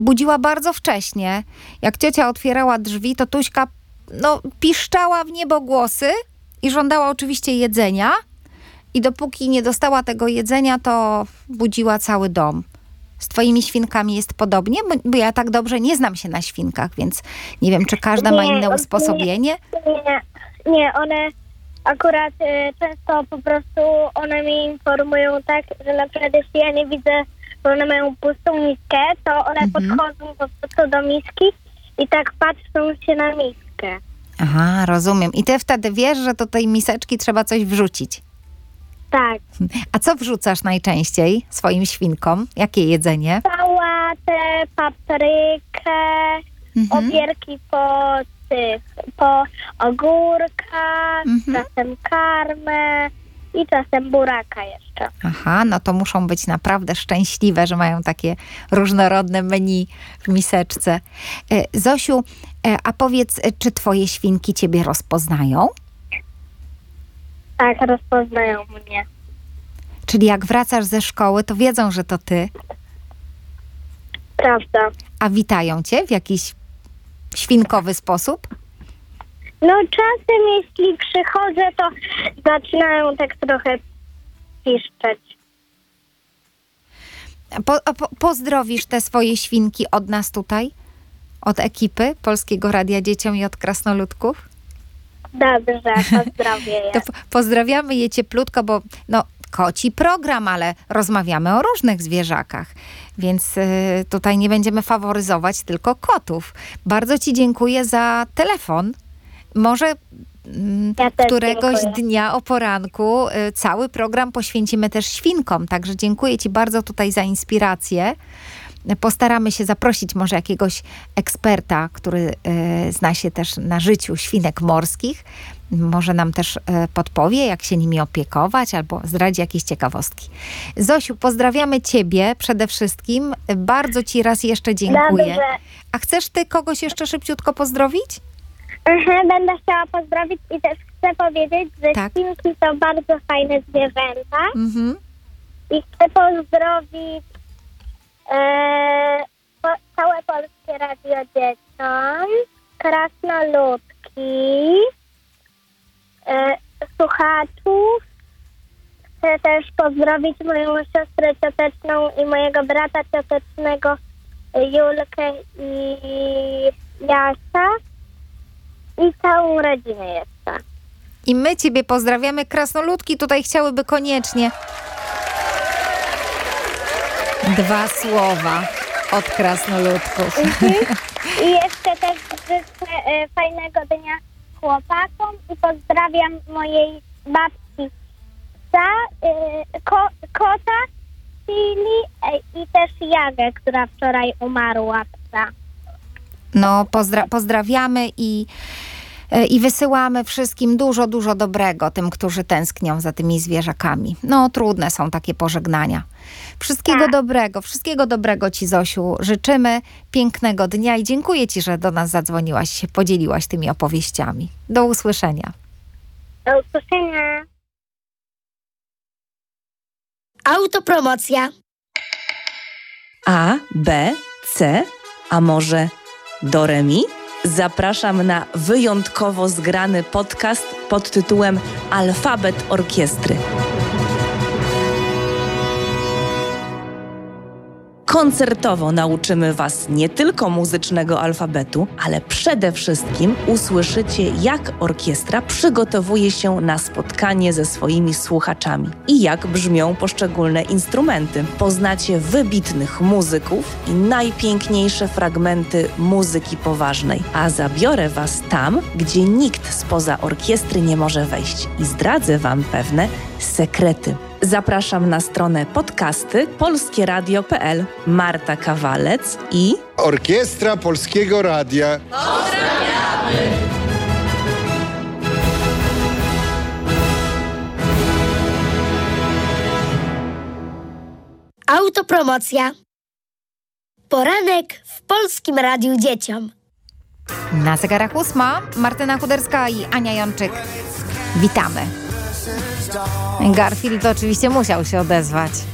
budziła bardzo wcześnie. Jak ciocia otwierała drzwi, to Tuśka piszczała w niebogłosy i żądała oczywiście jedzenia. I dopóki nie dostała tego jedzenia, to budziła cały dom. Z twoimi świnkami jest podobnie? Bo ja tak dobrze nie znam się na świnkach, więc nie wiem, czy każda ma inne usposobienie? Nie, one akurat często po prostu one mnie informują tak, że na przykład jeśli ja nie widzę, że one mają pustą miskę, to one podchodzą po prostu do miski i tak patrzą się na miskę. Aha, rozumiem. I ty wtedy wiesz, że do tej miseczki trzeba coś wrzucić. Tak. A co wrzucasz najczęściej swoim świnkom? Jakie jedzenie? Sałatę, paprykę, obierki po ogórka, czasem karmę i czasem buraka jeszcze. Aha, no to muszą być naprawdę szczęśliwe, że mają takie różnorodne menu w miseczce. Zosiu, a powiedz, czy twoje świnki ciebie rozpoznają? Tak, rozpoznają mnie. Czyli jak wracasz ze szkoły, to wiedzą, że to ty? Prawda. A witają cię w jakiś świnkowy sposób? No czasem jeśli przychodzę, to zaczynają tak trochę piszczeć. Pozdrowisz te swoje świnki od nas tutaj? Od ekipy Polskiego Radia Dzieciom i od krasnoludków? Dobrze, pozdrowię je. To pozdrawiamy je cieplutko, bo koci program, ale rozmawiamy o różnych zwierzakach. Więc tutaj nie będziemy faworyzować tylko kotów. Bardzo ci dziękuję za telefon. Może któregoś dnia o poranku cały program poświęcimy też świnkom. Także dziękuję ci bardzo tutaj za inspirację. Postaramy się zaprosić może jakiegoś eksperta, który zna się też na życiu świnek morskich. Może nam też podpowie, jak się nimi opiekować, albo zdradzi jakieś ciekawostki. Zosiu, pozdrawiamy ciebie przede wszystkim. Bardzo ci raz jeszcze dziękuję. Dobrze. A chcesz ty kogoś jeszcze szybciutko pozdrowić? Będę chciała pozdrowić i też chcę powiedzieć, że świnki to bardzo fajne zwierzęta. I chcę pozdrowić całe Polskie Radio Dzieciom, krasnoludki, słuchaczów. Chcę też pozdrowić moją siostrę cioteczną i mojego brata ciotecznego, Julkę i Jasia. I całą rodzinę jeszcze. I my ciebie pozdrawiamy. Krasnoludki tutaj chciałyby koniecznie 2 słowa od krasnoludków. I jeszcze też życzę fajnego dnia chłopakom i pozdrawiam mojej babci psa, kota, Chili i też Jagę, która wczoraj umarła, psa. No, pozdrawiamy i wysyłamy wszystkim dużo, dużo dobrego tym, którzy tęsknią za tymi zwierzakami. No, trudne są takie pożegnania. Wszystkiego dobrego ci, Zosiu, życzymy. Pięknego dnia i dziękuję ci, że do nas zadzwoniłaś, się podzieliłaś tymi opowieściami. Do usłyszenia. Do usłyszenia. Autopromocja. A, B, C, a może do re mi? Zapraszam na wyjątkowo zgrany podcast pod tytułem Alfabet Orkiestry. Koncertowo nauczymy Was nie tylko muzycznego alfabetu, ale przede wszystkim usłyszycie, jak orkiestra przygotowuje się na spotkanie ze swoimi słuchaczami i jak brzmią poszczególne instrumenty. Poznacie wybitnych muzyków i najpiękniejsze fragmenty muzyki poważnej, a zabiorę Was tam, gdzie nikt spoza orkiestry nie może wejść i zdradzę Wam pewne sekrety. Zapraszam na stronę podcasty polskieradio.pl. Marta Kawalec i Orkiestra Polskiego Radia. Pozdrawiamy! Autopromocja. Poranek w Polskim Radiu Dzieciom. Na zegarach 8. Martyna Kuderska i Ania Jączyk. Witamy. Garfield oczywiście musiał się odezwać.